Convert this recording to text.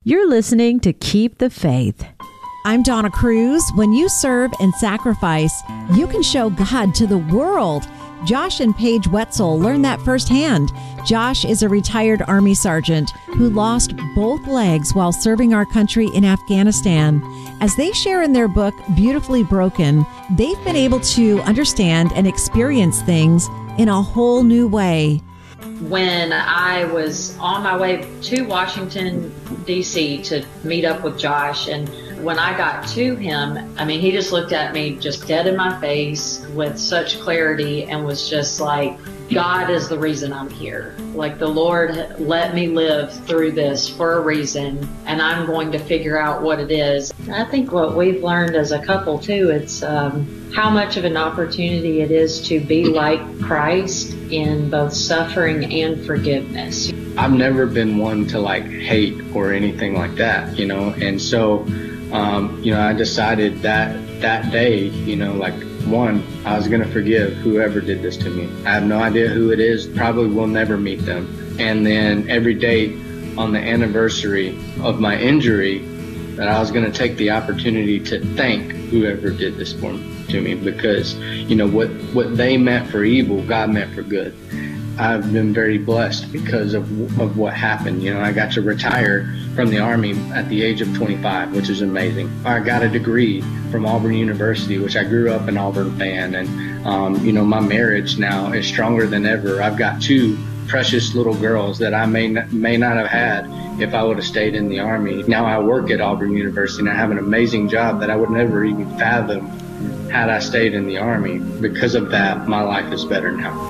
You're listening to Keep the Faith. I'm Donna Cruz. When you serve and sacrifice, you can show God to the world. Josh and Paige Wetzel learned that firsthand. Josh is a retired Army sergeant who lost both legs while serving our country in Afghanistan. As they share in their book, Beautifully Broken, they've been able to understand and experience things in a whole new way. When I was on my way to Washington, D.C. to meet up with Josh, and when I got to him, I mean, he just looked at me just dead in my face with such clarity and was just like, God is the reason I'm here. Like, the Lord let me live through this for a reason, and I'm going to figure out what it is. I think what we've learned as a couple, too, it's how much of an opportunity it is to be like Christ in both suffering and forgiveness. I've never been one to hate or anything like that, and so I decided that day, I was going to forgive whoever did this to me. I have no idea who it is, probably will never meet them. And then every day on the anniversary of my injury, that I was going to take the opportunity to thank whoever did this to me, because, what they meant for evil, God meant for good. I've been very blessed because of what happened. I got to retire from the Army at the age of 25, which is amazing. I got a degree from Auburn University, which I grew up an Auburn fan. And, my marriage now is stronger than ever. I've got two precious little girls that I may not have had if I would have stayed in the Army. Now I work at Auburn University and I have an amazing job that I would never even fathom had I stayed in the Army. Because of that, my life is better now.